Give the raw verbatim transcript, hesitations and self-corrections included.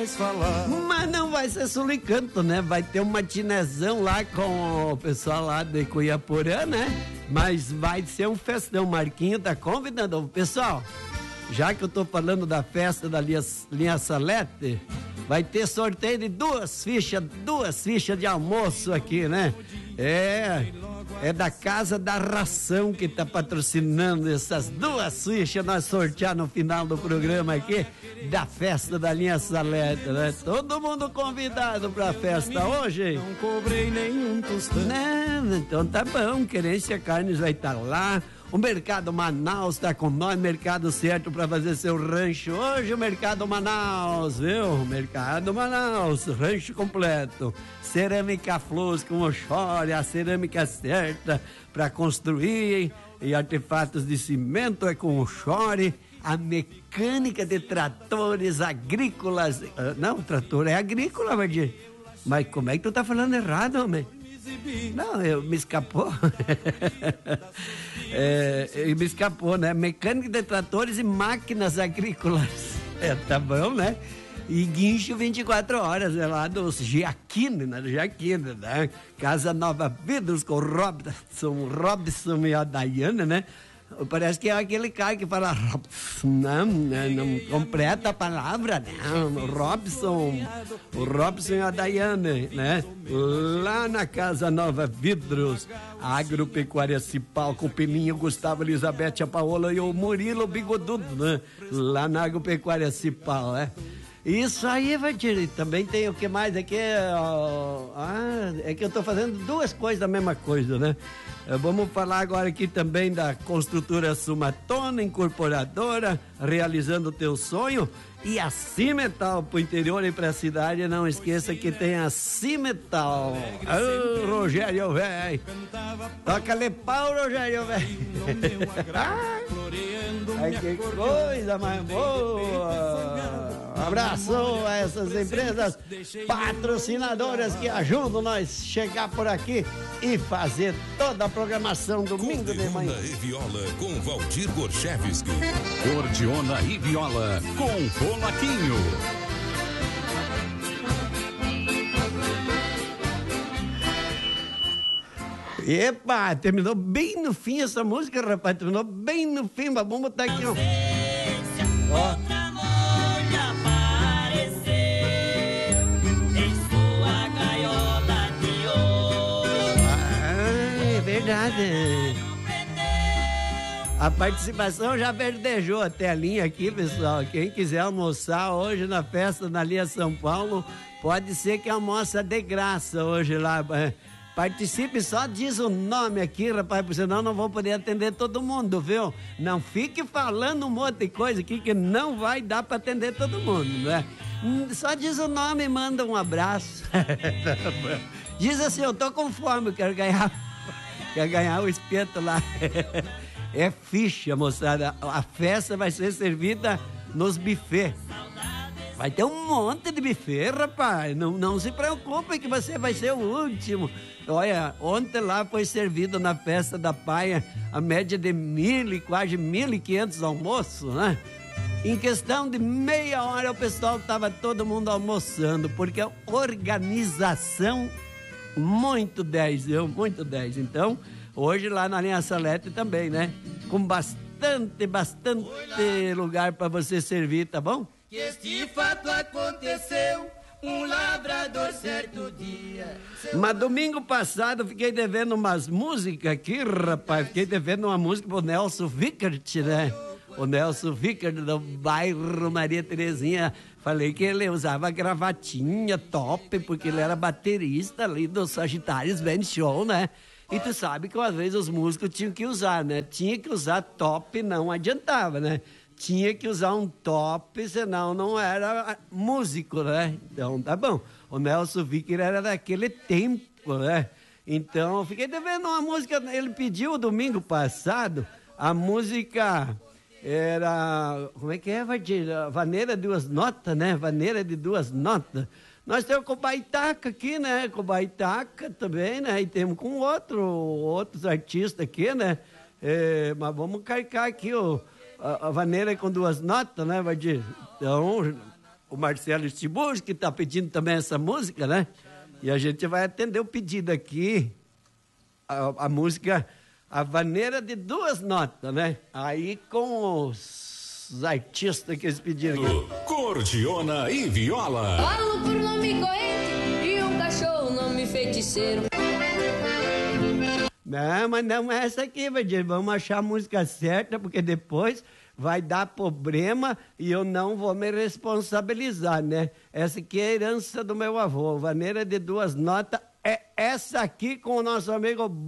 mais falar. Mas não vai ser Sulicanto, né? Vai ter um matinezão lá com o pessoal lá de Cuiaporã, né? Mas vai ser um festão. Marquinho tá convidando. Pessoal, já que eu tô falando da festa da linha, linha Salete, vai ter sorteio de duas fichas, duas fichas de almoço aqui, né? É, é da Casa da Ração que tá patrocinando essas duas fichas nós sortear no final do programa aqui da festa da linha Salete, né? Todo mundo convidado pra festa hoje. Não cobrei nenhum tostão. Não, então tá bom, Querência Carnes vai estar lá. O Mercado Manaus tá com nós, mercado certo para fazer seu rancho. Hoje o Mercado Manaus, viu? Mercado Manaus, rancho completo. Cerâmica Flores com o Chore, a cerâmica certa para construir. E artefatos de cimento é com o Chore. A mecânica de tratores agrícolas. Uh, não, trator é agrícola, Valdir. Mas como é que tu tá falando errado, homem? Não, eu, me escapou. é, me escapou, né? Mecânica de tratores e máquinas agrícolas. É, tá bom, né? E guincho vinte e quatro horas, é lá dos Giaquine, né? Giaquine, né? Casa Nova Vidros com Robson, Robson e a Dayana, né? Parece que é aquele cara que fala Robson, não, não, não completa a palavra, não, Robson, o Robson e a Daiane, né? Lá na Casa Nova Vidros, a Agropecuária Cipal com o Peninho, Gustavo, Elizabeth, a Paola e o Murilo Bigodudo, né? Lá na Agropecuária Cipal, né? Isso aí, Valdir. Também tem o que mais aqui? Ó, ah, é que eu tô fazendo duas coisas da mesma coisa, né? Vamos falar agora aqui também da Construtora Sumatona, incorporadora, realizando o teu sonho. E a Cimetal pro interior e pra cidade, não esqueça que tem a Cimetal. Ô, Rogério, velho. Toca-lhe pau, Rogério, velho. Ai, que coisa mais boa. Um abraço a essas empresas patrocinadoras que ajudam nós chegar por aqui e fazer toda a programação domingo de manhã. Cordiona e Viola com Valdir Gorchevski. Cordiona e Viola com Polaquinho. Epa, terminou bem no fim essa música, rapaz. Terminou bem no fim, mas vamos botar aqui, ó. Ó. Verdade. A participação já verdejou a telinha aqui, pessoal. Quem quiser almoçar hoje na festa na Linha São Paulo, pode ser que almoça de graça hoje lá. Participe, só diz o nome aqui, rapaz, porque senão não vou poder atender todo mundo, viu? Não fique falando um monte de coisa aqui que não vai dar para atender todo mundo, né? Só diz o nome e manda um abraço. Diz assim, eu tô com fome, eu quero ganhar... Quer ganhar o espeto lá. É ficha, moçada. A festa vai ser servida nos buffets. Vai ter um monte de buffet, rapaz. Não, não se preocupe que você vai ser o último. Olha, ontem lá foi servido na festa da Paia a média de mil e quase mil e quinhentos almoços, né? Em questão de meia hora o pessoal tava todo mundo almoçando, porque a organização muito dez, viu? Muito dez. Então, hoje lá na Linha Salete também, né? Com bastante, bastante lugar para você servir, tá bom? Que este fato aconteceu, um lavrador certo dia. Mas domingo passado eu fiquei devendo umas músicas aqui, rapaz. Fiquei devendo uma música pro Nelson Vickert, né? O Nelson Vickert do bairro Maria Terezinha. Falei que ele usava gravatinha top, porque ele era baterista ali do Sagitários Band Show, né? E tu sabe que às vezes os músicos tinham que usar, né? Tinha que usar top, não adiantava, né? Tinha que usar um top, senão não era músico, né? Então tá bom. O Nelson Vickert era daquele tempo, né? Então eu fiquei devendo uma música, ele pediu domingo passado a música... Era, como é que é, Valdir? Vaneira de duas notas, né? Vaneira de duas notas. Nós temos com o Baitaca aqui, né? Com o Baitaca também, né? E temos com outro, outros artistas aqui, né? É, mas vamos carcar aqui o, a, a vaneira com duas notas, né, Valdir? Então, o Marcelo Stibus, que está pedindo também essa música, né? E a gente vai atender o pedido aqui, a, a música A Vaneira de Duas Notas, né? Aí com os, os artistas que eles pediram aqui. Cordiona e Viola. Falo por nome corrente e um cachorro nome feiticeiro. Não, mas não é essa aqui, Valdir. Vamos achar a música certa, porque depois vai dar problema e eu não vou me responsabilizar, né? Essa aqui é a herança do meu avô. Vaneira de Duas Notas é essa aqui com o nosso amigo